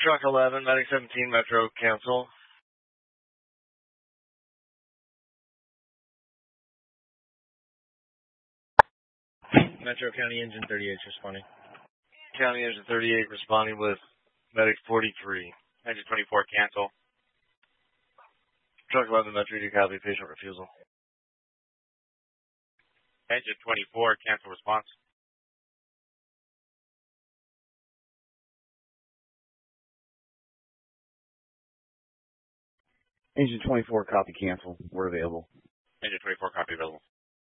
Truck 11, Medic 17, Metro, cancel. Metro County Engine 38 responding. County Engine 38 responding with Medic 43. Engine 24, cancel. Truck 11, Metro, do copy, patient refusal. Engine 24, cancel response. Engine 24, copy, cancel. We're available. Engine 24, copy, available.